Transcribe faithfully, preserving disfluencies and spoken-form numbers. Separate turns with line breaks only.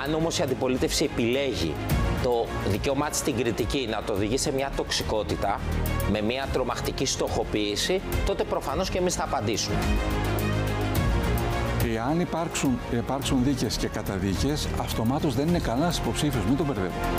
Αν όμως η αντιπολίτευση επιλέγει το δικαίωμά της στην κριτική να το οδηγεί σε μια τοξικότητα, με μια τρομακτική στοχοποίηση, τότε προφανώς και εμείς θα απαντήσουμε.
Εάν υπάρξουν, υπάρξουν δίκες και καταδίκες, αυτομάτως δεν είναι κανένας υποψήφιος, μην τον μπερδεύουμε.